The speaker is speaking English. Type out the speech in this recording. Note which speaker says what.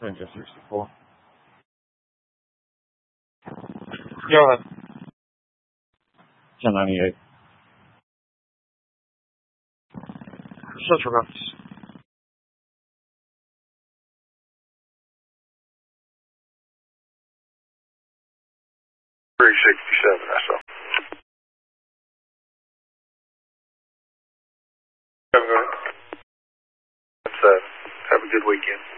Speaker 1: Ranger 64. Go ahead. 1098. Central Memphis.
Speaker 2: 367, that's all. Have a good weekend.